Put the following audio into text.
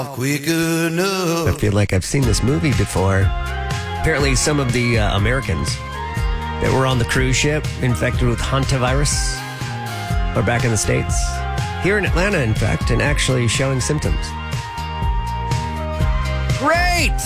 quick enough. I feel like I've seen this movie before. Apparently, some of the Americans that were on the cruise ship infected with hantavirus are back in the States. Here in Atlanta, in fact, and actually showing symptoms. Great!